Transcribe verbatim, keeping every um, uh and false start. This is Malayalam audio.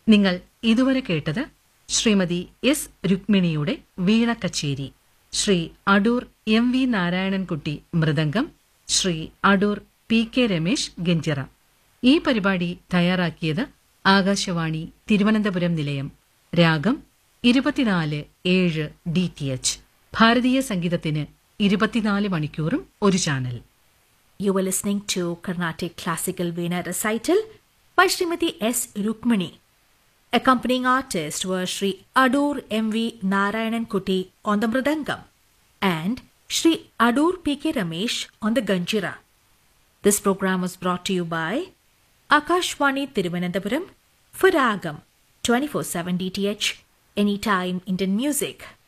നിങ്ങൾ ഇതുവരെ കേട്ടത് ശ്രീമതി എസ് രുക്മിണിയുടെ വീണ കച്ചേരി, Shri Adoor M V Narayanankutty mridangam, Shri Adoor P K Ramesh ganjira. ഈ പരിപാടി തയ്യാറാക്കിയത് ആകാശവാണി തിരുവനന്തപുരം നിലയം. രാഗം ഇരുപത്തിനാല് ഏഴ് ഡി ടി എച്ച്. ഭാരതീയ സംഗീതത്തിന് ഇരുപത്തിനാല് മണിക്കൂറും ഒരു channel. You were listening to Carnatic Classical Veena Recital by Srimati S. Rukmini. Accompanying artists were Shri Adur M V Narayanan Kuti on the Mridangam and Shri Adur P K Ramesh on the Ganjira. This program was brought to you by Akashvani Thiruvananthapuram for Ragam twenty-four seven D T H, Anytime Indian Music.